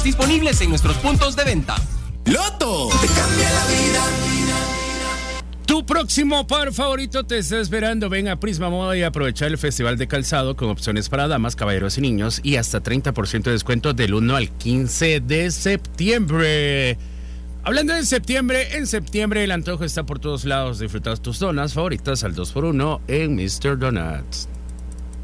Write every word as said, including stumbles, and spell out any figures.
Disponibles en nuestros puntos de venta. ¡Loto! Te cambia la vida. Tu próximo par favorito te está esperando. Ven a Prisma Moda y aprovechar el Festival de Calzado con opciones para damas, caballeros y niños y hasta treinta por ciento de descuento del uno al quince de septiembre. Hablando de septiembre, en septiembre el antojo está por todos lados. Disfrutas tus donas favoritas al dos por uno en mister Donuts.